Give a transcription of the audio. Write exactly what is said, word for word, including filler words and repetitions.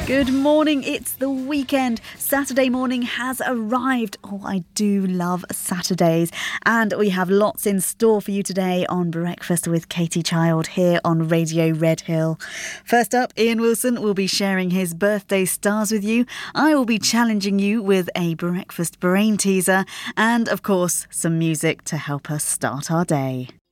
Good morning, it's the weekend. Saturday morning has arrived. Oh, I do love Saturdays. And we have lots in store for you today on Breakfast with Katie Child here on Radio Red Hill. First up, Ian Wilson will be sharing his birthday stars with you. I will be challenging you with a breakfast brain teaser and, of course, some music to help us start our day.